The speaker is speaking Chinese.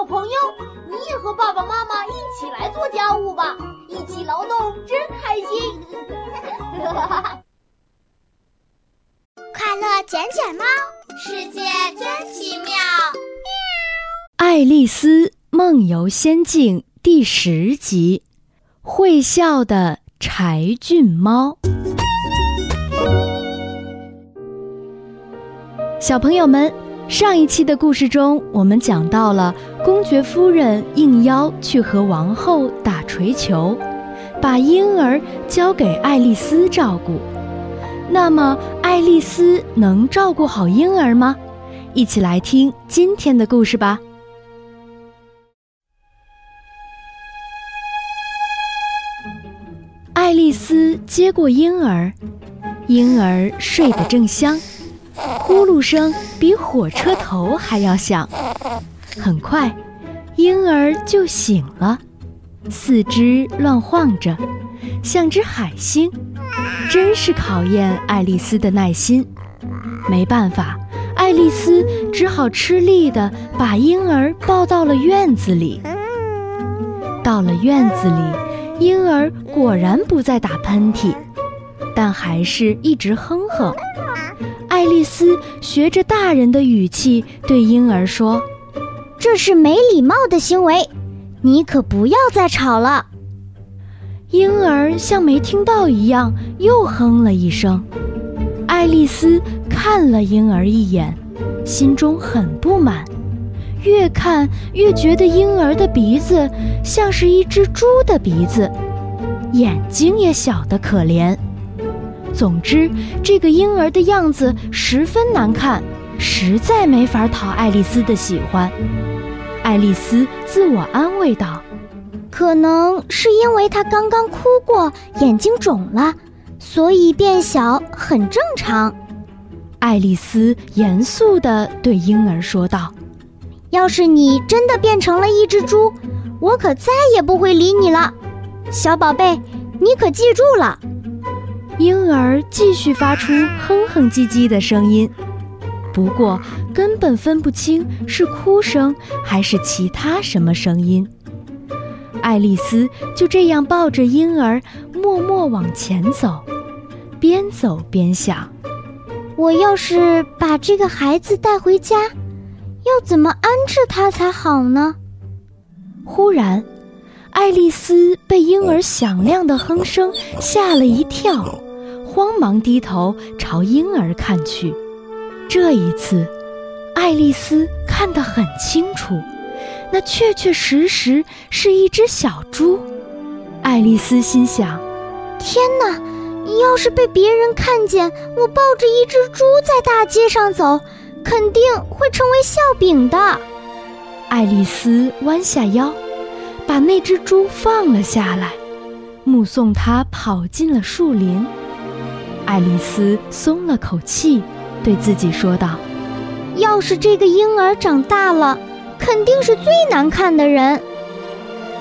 小朋友，你也和爸爸妈妈一起来做家务吧，一起劳动真开心。 快乐捡捡猫，世界真奇妙。 爱丽丝梦游仙境第10集，会笑的柴郡猫。小朋友们，上一期的故事中，我们讲到了公爵夫人应邀去和王后打槌球，把婴儿交给爱丽丝照顾。那么，爱丽丝能照顾好婴儿吗？一起来听今天的故事吧。爱丽丝接过婴儿，婴儿睡得正香，呼噜声比火车头还要响。很快，婴儿就醒了，四肢乱晃着，像只海星，真是考验爱丽丝的耐心。没办法，爱丽丝只好吃力地把婴儿抱到了院子里。到了院子里，婴儿果然不再打喷嚏，但还是一直哼哼。爱丽丝学着大人的语气对婴儿说：“ 这是没礼貌的行为，你可不要再吵了。” 婴儿像没听到一样，又哼了一声。爱丽丝看了婴儿一眼，心中很不满，越看越觉得婴儿的鼻子像是一只猪的鼻子，眼睛也小得可怜。总之，这个婴儿的样子十分难看，实在没法讨爱丽丝的喜欢。爱丽丝自我安慰道：“ 可能是因为他刚刚哭过，眼睛肿了，所以变小很正常。” 爱丽丝严肃地对婴儿说道：“ 要是你真的变成了一只猪，我可再也不会理你了。小宝贝，你可记住了。” 婴儿继续发出哼哼唧唧的声音，不过根本分不清是哭声还是其他什么声音。爱丽丝就这样抱着婴儿默默往前走，边走边想： 我要是把这个孩子带回家，要怎么安置他才好呢？ 忽然，爱丽丝被婴儿响亮的哼声吓了一跳，慌忙低头朝婴儿看去。这一次，爱丽丝看得很清楚，那确确实实是一只小猪。爱丽丝心想： 天哪，要是被别人看见我抱着一只猪在大街上走，肯定会成为笑柄的。 爱丽丝弯下腰，把那只猪放了下来，目送它跑进了树林。爱丽丝松了口气，对自己说道： 要是这个婴儿长大了，肯定是最难看的人。